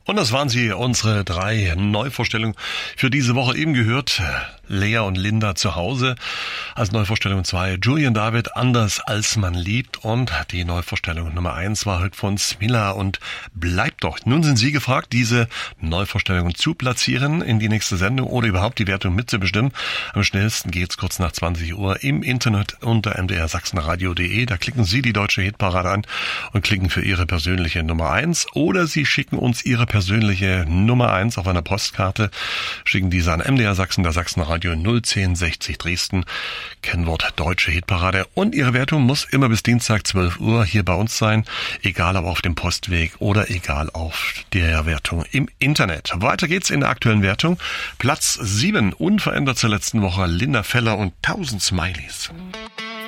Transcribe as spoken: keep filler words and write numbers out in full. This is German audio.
Und das waren sie, unsere drei Neuvorstellungen für diese Woche. Eben gehört Lea und Linda zu Hause. Als Neuvorstellung zwei Julian David, Anders als man liebt. Und die Neuvorstellung Nummer eins war heute von Smilla und Bleib doch. Nun sind Sie gefragt, diese Neuvorstellungen zu platzieren in die nächste Sendung oder überhaupt die Wertung mitzubestimmen. Am schnellsten geht's kurz nach zwanzig Uhr im Internet unter m d r sachsenradio punkt d e. Da klicken Sie die deutsche Hitparade an und klicken für Ihre persönliche Nummer eins. Oder Sie schicken uns Ihre persönliche Nummer eins auf einer Postkarte. Schicken diese an M D R Sachsen, der Sachsenradio null zehn sechzig Dresden. Kennwort Deutsche Hitparade. Und Ihre Wertung muss immer bis Dienstag zwölf Uhr hier bei uns sein. Egal ob auf dem Postweg oder egal auf der Wertung im Internet. Weiter geht's in der aktuellen Wertung. Platz sieben, unverändert zur letzten Woche, Linda Feller und tausend Smileys.